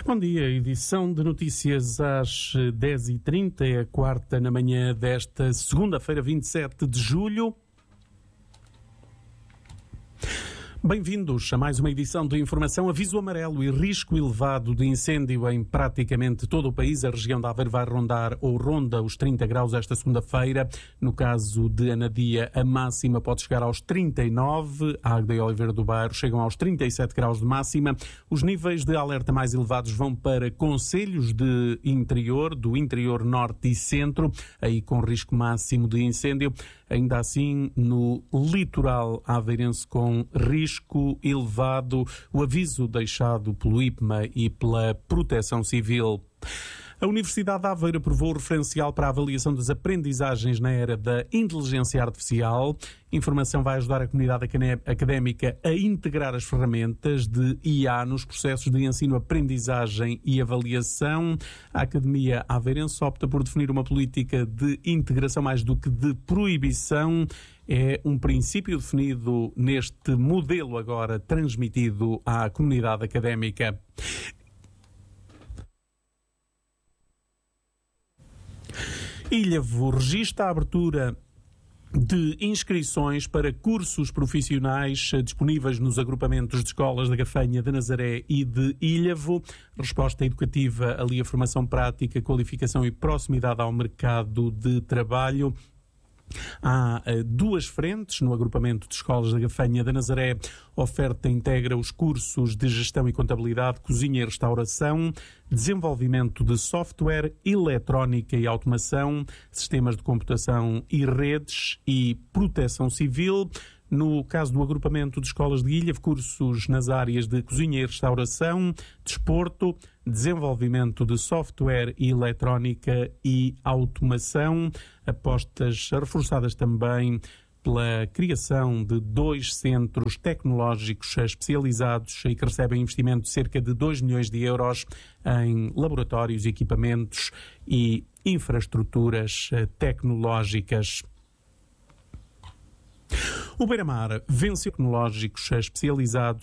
Bom dia, edição de notícias às 10h30, é a quarta na manhã desta segunda-feira, 27 de julho. Bem-vindos a mais uma edição de informação. Aviso amarelo e risco elevado de incêndio em praticamente todo o país. A região de Aveiro vai rondar ou ronda os 30 graus esta segunda-feira. No caso de Anadia, a máxima pode chegar aos 39. A Águeda e Oliveira do Bairro chegam aos 37 graus de máxima. Os níveis de alerta mais elevados vão para concelhos de interior, do interior norte e centro, aí com risco máximo de incêndio. Ainda assim, no litoral aveirense com risco elevado, o aviso deixado pelo IPMA e pela Proteção Civil. A Universidade de Aveiro aprovou o referencial para a avaliação das aprendizagens na era da inteligência artificial. A informação vai ajudar a comunidade académica a integrar as ferramentas de IA nos processos de ensino, aprendizagem e avaliação. A Academia Aveirense opta por definir uma política de integração mais do que de proibição. É um princípio definido neste modelo agora transmitido à comunidade académica. Ilhavo registra a abertura de inscrições para cursos profissionais disponíveis nos agrupamentos de escolas da Gafanha, de Nazaré e de Ilhavo. Resposta educativa ali a formação prática, qualificação e proximidade ao mercado de trabalho. Há duas frentes no agrupamento de escolas da Gafanha da Nazaré. A oferta integra os cursos de gestão e contabilidade, cozinha e restauração, desenvolvimento de software, eletrónica e automação, sistemas de computação e redes e proteção civil. No caso do agrupamento de escolas de Ilhavo, cursos nas áreas de cozinha e restauração, desporto, desenvolvimento de software e eletrónica e automação. Apostas reforçadas também pela criação de 2 centros tecnológicos especializados e que recebem investimento de cerca de 2 milhões de euros em laboratórios, equipamentos e infraestruturas tecnológicas. O Beira-Mar venceu tecnológicos especializados